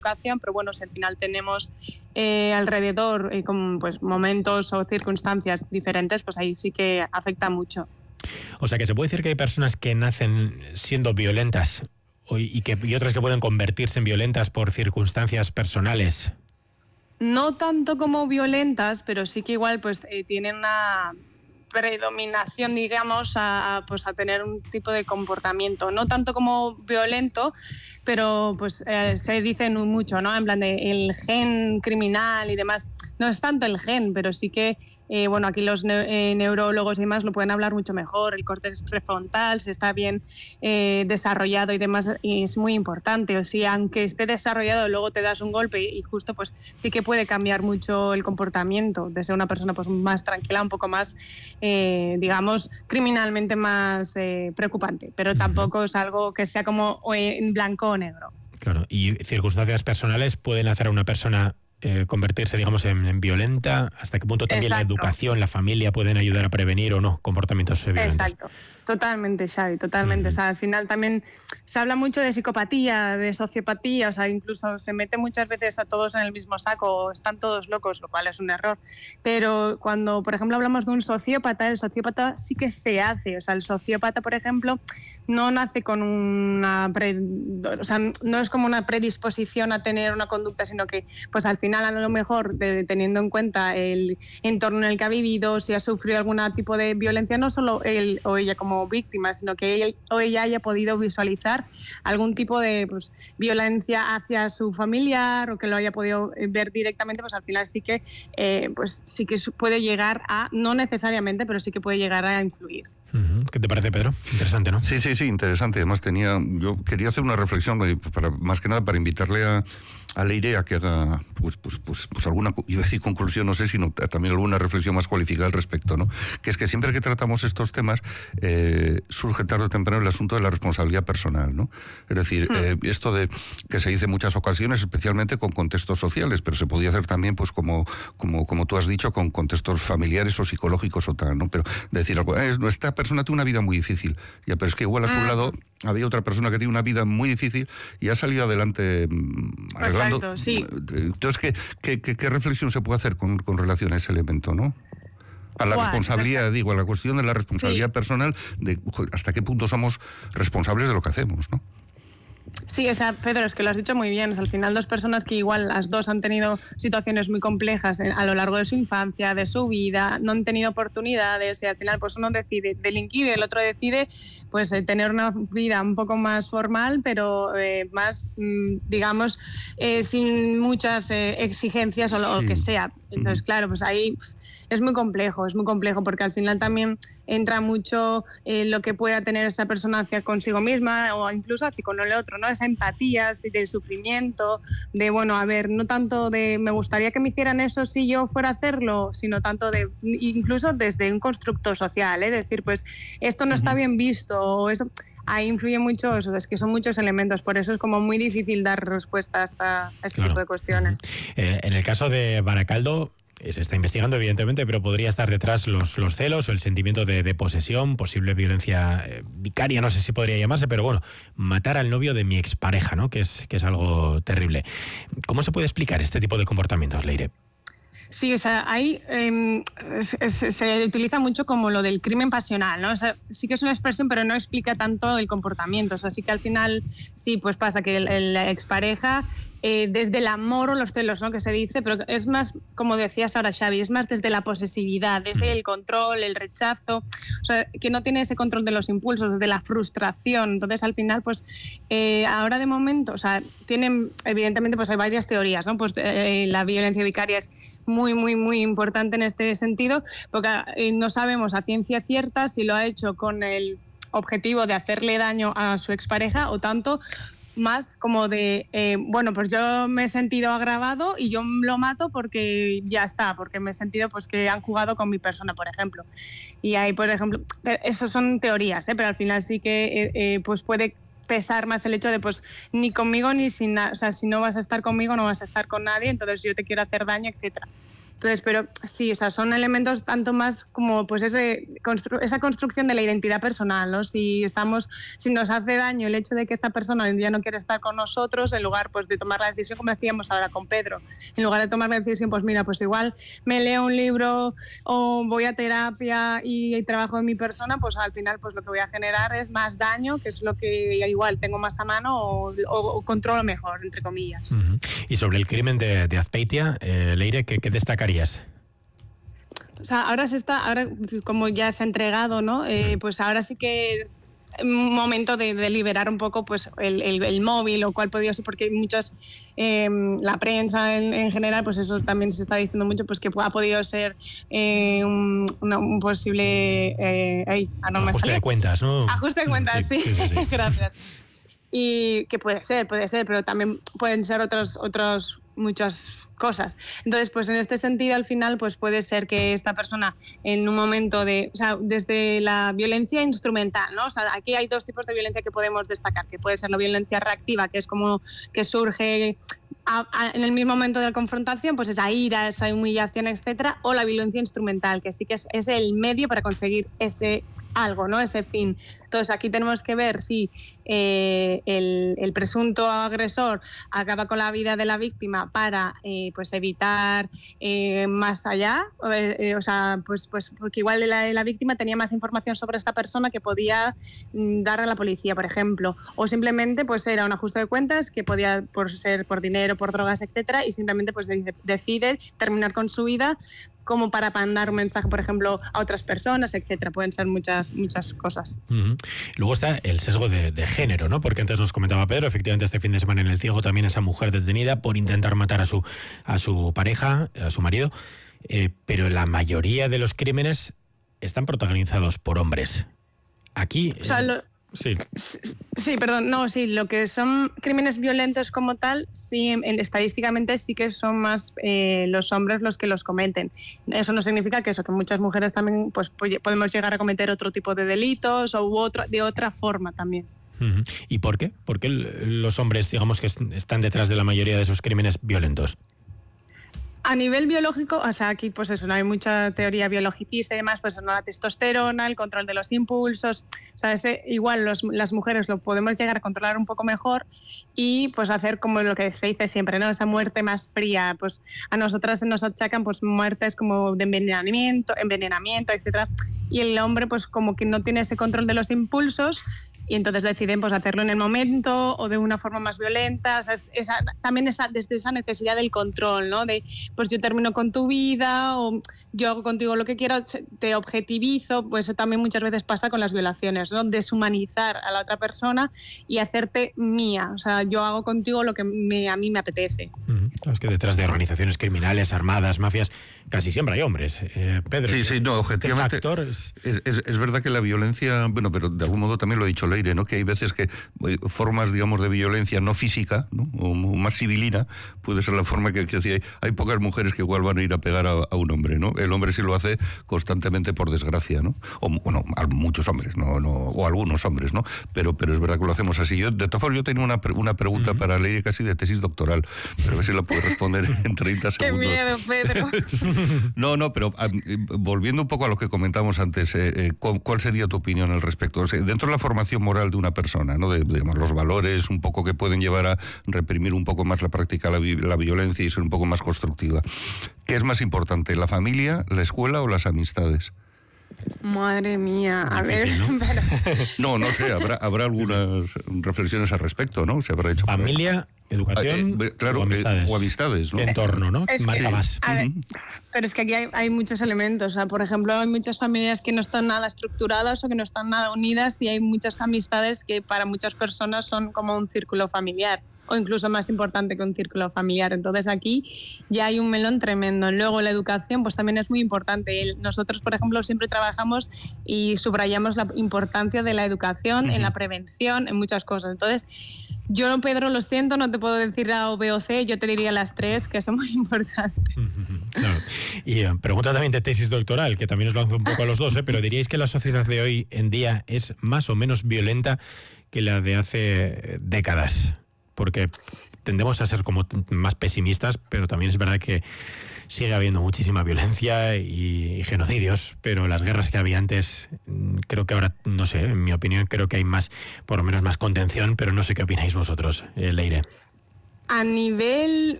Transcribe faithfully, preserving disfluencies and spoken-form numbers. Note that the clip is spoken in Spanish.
educación, pero bueno, si al final tenemos eh, alrededor eh, con, pues, momentos o circunstancias diferentes, pues ahí sí que afecta mucho. O sea que se puede decir que hay personas que nacen siendo violentas y, que, y otras que pueden convertirse en violentas por circunstancias personales. No tanto como violentas, pero sí que igual pues eh, tienen una predominación, digamos, a, a, pues, a tener un tipo de comportamiento, no tanto como violento, pero pues eh, se dice mucho, ¿no? En plan de el gen criminal y demás. No es tanto el gen, pero sí que, eh, bueno, aquí los ne- eh, neurólogos y demás lo pueden hablar mucho mejor. El córtex prefrontal, si está bien eh, desarrollado y demás, y es muy importante. O sea, aunque esté desarrollado, luego te das un golpe y justo pues sí que puede cambiar mucho el comportamiento, de ser una persona pues más tranquila, un poco más, eh, digamos, criminalmente más eh, preocupante. Pero tampoco es algo que sea como en blanco o negro. Claro, y circunstancias personales pueden hacer a una persona Eh, convertirse, digamos, en, en violenta. ¿Hasta qué punto también Exacto. la educación, la familia pueden ayudar a prevenir o no comportamientos violentos? Exacto, totalmente, Xavi, totalmente. Uh-huh. O sea, al final también se habla mucho de psicopatía, de sociopatía, o sea, incluso se mete muchas veces a todos en el mismo saco, están todos locos, lo cual es un error. Pero cuando, por ejemplo, hablamos de un sociópata, el sociópata sí que se hace. O sea, el sociópata, por ejemplo, no nace con una... Pre... O sea, no es como una predisposición a tener una conducta, sino que, pues al final, a lo mejor, de, teniendo en cuenta el entorno en el que ha vivido, si ha sufrido algún tipo de violencia, no solo él o ella como víctima, sino que él o ella haya podido visualizar algún tipo de pues, violencia hacia su familiar o que lo haya podido ver directamente, pues al final sí que, eh, pues, sí que puede llegar a, no necesariamente, pero sí que puede llegar a influir. ¿Qué te parece, Pedro? Interesante, ¿no? Sí, sí, sí, interesante. Además tenía, yo quería hacer una reflexión, para, más que nada para invitarle a, a Leire a que haga, pues, pues, pues, pues alguna, iba a decir conclusión, no sé, sino también alguna reflexión más cualificada al respecto, ¿no? Que es que siempre que tratamos estos temas, eh, surge tarde o temprano el asunto de la responsabilidad personal, ¿no? Es decir, hmm. eh, esto de que se dice en muchas ocasiones, especialmente con contextos sociales, pero se podía hacer también, pues como, como, como tú has dicho, con contextos familiares o psicológicos o tal, ¿no? Pero decir algo, eh, esta persona tiene una vida muy difícil, ya, pero es que igual a su lado había otra persona que tiene una vida muy difícil y ha salido adelante arreglando. Exacto, sí. Entonces, ¿qué, qué, qué, qué reflexión se puede hacer con, con relación a ese elemento, no? A la Buah, responsabilidad, no sé. digo, a la cuestión de la responsabilidad sí. personal, de hasta qué punto somos responsables de lo que hacemos, ¿no? Sí, o sea, Pedro, es que lo has dicho muy bien. O sea, al final, dos personas que igual las dos han tenido situaciones muy complejas a lo largo de su infancia, de su vida, no han tenido oportunidades y al final pues uno decide delinquir y el otro decide pues eh, tener una vida un poco más formal, pero eh, más, mm, digamos, eh, sin muchas eh, exigencias o lo sí. que sea. Entonces, claro, pues ahí es muy complejo, es muy complejo porque al final también entra mucho eh, lo que pueda tener esa persona hacia consigo misma o incluso hacia con el otro, ¿no? Esa empatía, de sufrimiento, de, bueno, a ver, no tanto de me gustaría que me hicieran eso si yo fuera a hacerlo, sino tanto de, incluso desde un constructo social, ¿eh? Decir, pues, esto no está bien visto, o esto... Ahí influye mucho eso, es que son muchos elementos, por eso es como muy difícil dar respuesta hasta a este claro. tipo de cuestiones. Eh, en el caso de Baracaldo, se está investigando evidentemente, pero podría estar detrás los, los celos o el sentimiento de, de posesión, posible violencia eh, vicaria, no sé si podría llamarse, pero bueno, matar al novio de mi expareja, ¿no? Que es, que es algo terrible. ¿Cómo se puede explicar este tipo de comportamientos, Leire? Sí, o sea, ahí eh, se, se utiliza mucho como lo del crimen pasional, ¿no? O sea, sí que es una expresión, pero no explica tanto el comportamiento. O sea, sí que al final sí, pues pasa que el, el, la expareja, eh, desde el amor o los celos, ¿no? Que se dice, pero es más, como decías ahora, Xavi, es más desde la posesividad, desde el control, el rechazo, o sea, que no tiene ese control de los impulsos, de la frustración. Entonces, al final, pues, eh, ahora de momento, o sea, tienen, evidentemente, pues hay varias teorías, ¿no? Pues eh, la violencia vicaria es muy, muy, muy importante en este sentido, porque eh, no sabemos a ciencia cierta si lo ha hecho con el objetivo de hacerle daño a su expareja o tanto más como de, eh, bueno, pues yo me he sentido agravado y yo lo mato porque ya está, porque me he sentido pues que han jugado con mi persona, por ejemplo. Y ahí, por ejemplo, eso son teorías, ¿eh? Pero al final sí que eh, eh, pues puede pesar más el hecho de pues ni conmigo ni sin nada, o sea, si no vas a estar conmigo no vas a estar con nadie, entonces yo te quiero hacer daño, etcétera. Entonces, pero sí, o sea, son elementos tanto más como pues ese, constru esa construcción de la identidad personal, ¿no? Si estamos, si nos hace daño el hecho de que esta persona hoy en día no quiere estar con nosotros, en lugar pues de tomar la decisión, como decíamos ahora con Pedro, en lugar de tomar la decisión, pues mira, pues igual me leo un libro o voy a terapia y, y trabajo en mi persona, pues al final pues lo que voy a generar es más daño, que es lo que igual tengo más a mano o, o, o controlo mejor, entre comillas. Uh-huh. Y sobre el crimen de, de Azpeitia, eh, Leire, ¿qué, qué destacarías? O sea, ahora se está, ahora como ya se ha entregado, ¿no? Eh, pues ahora sí que es un momento de, de liberar un poco pues el, el, el móvil o cuál podría ser, porque hay muchas, eh, la prensa en, en general, pues eso también se está diciendo mucho, pues que ha podido ser eh, un, una, un posible eh, ay, ah, no ajuste me de cuentas, ¿no? Ajuste de cuentas, sí, sí, sí, sí. Gracias. Y que puede ser, puede ser, pero también pueden ser otros, otros muchas cosas. Entonces, pues en este sentido, al final, pues puede ser que esta persona en un momento de, o sea, desde la violencia instrumental, ¿no? O sea, aquí hay dos tipos de violencia que podemos destacar, que puede ser la violencia reactiva, que es como que surge a, a, en el mismo momento de la confrontación, pues esa ira, esa humillación, etcétera, o la violencia instrumental, que sí que es, es el medio para conseguir ese algo, ¿no? Ese fin. Entonces, aquí tenemos que ver si eh, el, el presunto agresor acaba con la vida de la víctima para eh, pues evitar eh, más allá, eh, o sea, pues, pues porque igual la, la víctima tenía más información sobre esta persona que podía mm, dar a la policía, por ejemplo, o simplemente pues era un ajuste de cuentas que podía por ser por dinero, por drogas, etcétera, y simplemente pues de, decide terminar con su vida como para mandar un mensaje, por ejemplo, a otras personas, etcétera. Pueden ser muchas muchas cosas. Uh-huh. Luego está el sesgo de, de género, ¿no? Porque antes nos comentaba Pedro, efectivamente este fin de semana en El Ciego también esa mujer detenida por intentar matar a su, a su pareja, a su marido, eh, pero la mayoría de los crímenes están protagonizados por hombres. Aquí... O sea, lo... Sí. Sí, perdón, no, sí, lo que son crímenes violentos como tal, sí, en, estadísticamente sí que son más eh, los hombres los que los cometen. Eso no significa que eso, que muchas mujeres también pues podemos llegar a cometer otro tipo de delitos o u otro, de otra forma también. Uh-huh. ¿Y por qué? ¿Por qué los hombres, digamos, que están detrás de la mayoría de esos crímenes violentos? A nivel biológico, o sea, aquí pues eso, no hay mucha teoría biologicista y demás, pues no, la testosterona, el control de los impulsos, o sea, ese, igual los, las mujeres lo podemos llegar a controlar un poco mejor y pues hacer como lo que se dice siempre, ¿no? Esa muerte más fría, pues a nosotras se nos achacan pues muertes como de envenenamiento, envenenamiento, etcétera, y el hombre pues como que no tiene ese control de los impulsos y entonces deciden pues hacerlo en el momento o de una forma más violenta, o sea, esa, también esa, desde esa necesidad del control, ¿no? De pues yo termino con tu vida o yo hago contigo lo que quiero, te objetivizo, pues eso también muchas veces pasa con las violaciones, ¿no? Deshumanizar a la otra persona y hacerte mía, o sea, yo hago contigo lo que me, a mí me apetece. Uh-huh. Es que detrás de organizaciones criminales, armadas, mafias, casi siempre hay hombres. Eh, Pedro, sí, sí, no, objetivamente este factor es... Es, es, es verdad que la violencia, bueno, pero de algún modo también lo ha dicho Leire, ¿no? Que hay veces que formas, digamos, de violencia no física, ¿no? O más civilina, puede ser la forma que, que decía, hay, hay pocas mujeres que igual van a ir a pegar a, a un hombre, ¿no? El hombre sí lo hace constantemente por desgracia, ¿no? O, bueno, muchos hombres, no, no, o algunos hombres, ¿no? Pero, pero es verdad que lo hacemos así. Yo, de todas formas, yo tenía una, una pregunta uh-huh. para Leire casi de tesis doctoral, pero a ver si la puedo responder en treinta segundos. ¡Qué miedo, Pedro! No, no, pero a, volviendo un poco a lo que comentamos antes, eh, eh, ¿cuál sería tu opinión al respecto? O sea, dentro de la formación moral de una persona, ¿no? De, digamos, los valores un poco que pueden llevar a reprimir un poco más la práctica de la, la violencia y ser un poco más constructiva. ¿Qué es más importante, la familia, la escuela o las amistades? Madre mía, a Difícil, ver... ¿no? Pero... no, no sé, habrá, habrá algunas reflexiones al respecto, ¿no? Se habrá hecho familia, educación eh, claro, o amistades. Eh, o amistades, ¿no? ¿Qué entorno, no? Es Marca que, más. A ver, Uh-huh. pero es que aquí hay, hay muchos elementos. O sea, por ejemplo, hay muchas familias que no están nada estructuradas o que no están nada unidas y hay muchas amistades que para muchas personas son como un círculo familiar o incluso más importante que un círculo familiar. Entonces aquí ya hay un melón tremendo. Luego la educación pues también es muy importante. Nosotros, por ejemplo, siempre trabajamos y subrayamos la importancia de la educación uh-huh. en la prevención, en muchas cosas. Entonces, yo, Pedro, lo siento, no te puedo decir A o B o C, yo te diría las tres, que son muy importantes. Claro. Y uh, pregunta también de tesis doctoral, que también os lanzo un poco a los dos, ¿eh? Pero ¿diríais que la sociedad de hoy en día es más o menos violenta que la de hace décadas? Porque tendemos a ser como más pesimistas, pero también es verdad que sigue habiendo muchísima violencia y, y genocidios, pero las guerras que había antes, creo que ahora, no sé, en mi opinión, creo que hay más, por lo menos más contención, pero no sé qué opináis vosotros, eh, Leire. A nivel